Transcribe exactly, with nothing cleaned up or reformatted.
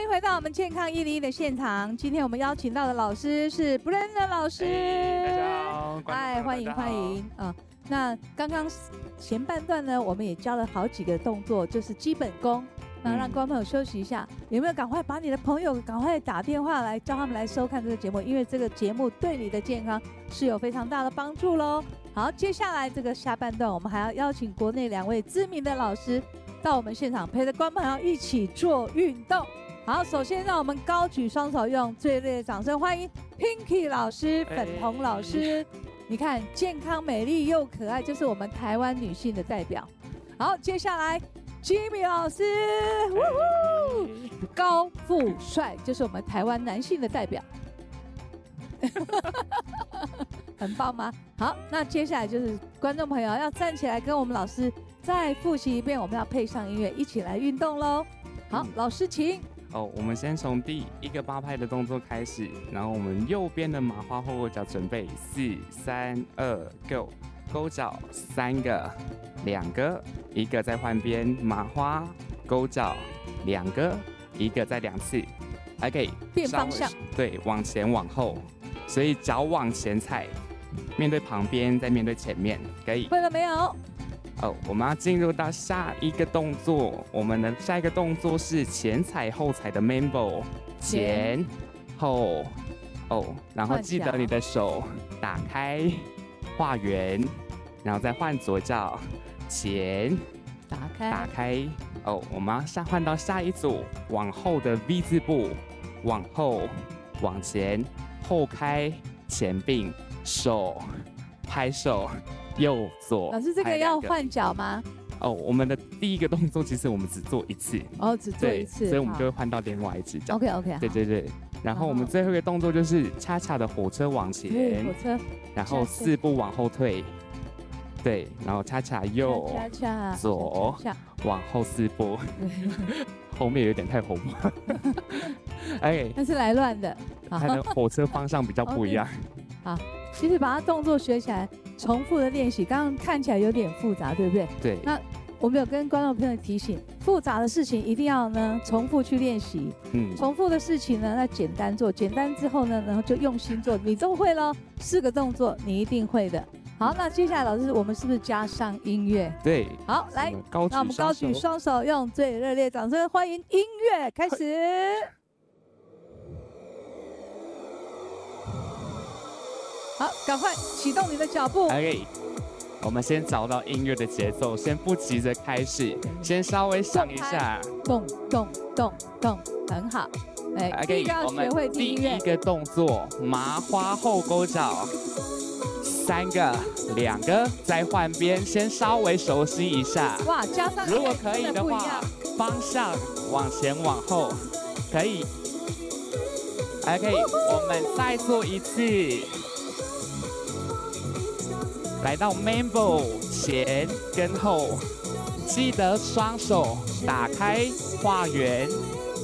迎回到我们健康一零一的现场。今天我们邀请到的老师是 Brandon 老师， 大家好， 嗨，欢迎欢迎啊、呃！那刚刚前半段呢，我们也教了好几个动作，就是基本功。那让观众朋友休息一下，有没有赶快把你的朋友赶快打电话来，叫他们来收看这个节目？因为这个节目对你的健康是有非常大的帮助喽。好，接下来这个下半段，我们还要邀请国内两位知名的老师到我们现场，陪着观众朋友一起做运动。好，首先让我们高举双手，用最热烈的掌声欢迎 Pinky 老师、粉红老师。你看，健康、美丽又可爱，就是我们台湾女性的代表。好，接下来 Jimmy 老师，呜呼，高富帅，就是我们台湾男性的代表。很棒吗？好，那接下来就是观众朋友要站起来跟我们老师再复习一遍，我们要配上音乐，一起来运动喽。好，嗯、老师请。 哦，我们先从第一个八拍的动作开始，然后我们右边的麻花后勾脚准备，四、三、二 ，Go， 勾脚三个，两个，一个再换边，麻花勾脚两个，一个再两次，还可以变方向， 对，往前往后，所以脚往前踩，面对旁边，再面对前面，可以。 会了没有？ 哦，我们要进入到下一个动作，我们的下一个动作是前踩后踩的 Mambo， 前后哦，然后记得你的手打开画圆，然后再换左脚前打开打开哦，我们要下换到下一组往后的 V 字步，往后往前后开前并手拍手。右左， 老师，这个要换脚吗？ 哦，我们的第一个动作其实我们只做一次， 哦，只做一次， 所以我们就会换到另外一只脚。 OK OK， 对对对。然后我们最后一个动作就是恰恰的火车往前， 火车， 然后四步往后退，对，然后恰恰右， 恰恰左，往后四步，后面有点太红了。哎， 那是来乱的， 它的火车方向比较不一样。 好，其实把它动作学起来。重复的练习，刚刚看起来有点复杂，对不对？ 对。 那我们有跟观众朋友提醒，复杂的事情一定要呢重复去练习。嗯。重复的事情呢，那简单做，简单之后呢，然后就用心做，你都会了。四个动作你一定会的。好，那接下来老师，我们是不是加上音乐？ 对。 好，来， 那我们高举双手，用最热烈掌声欢迎音乐开始。好，赶快启动你的脚步。 OK， 我们先找到音乐的节奏，先不急着开始，先稍微想一下。 动动动动，很好。哎 ，OK， 第一个要学会第一个动作，麻花后勾脚，三个、两个，再换边，先稍微熟悉一下。 哇，加上如果可以的话，方向往前往后，可以。OK， 我们再做一次。来到 Mambo 前跟后，记得双手打开画圆，